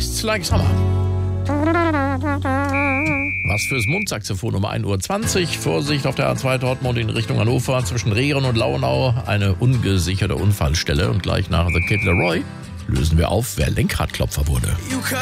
Tastes Like Summer. Was fürs Mundsaxophon um 1:20 Uhr. Vorsicht auf der A2 Dortmund in Richtung Hannover zwischen Rehren und Lauenau. Eine ungesicherte Unfallstelle. Und gleich nach The Kid Laroi lösen wir auf, wer Lenkradklopfer wurde.